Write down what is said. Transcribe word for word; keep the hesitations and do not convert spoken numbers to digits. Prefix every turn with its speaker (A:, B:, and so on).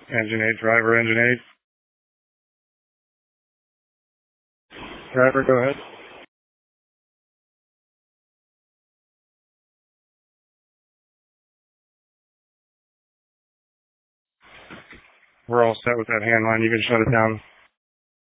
A: Engine eight, driver, engine eight. Driver, go ahead. We're all set with that hand line. You can shut it down.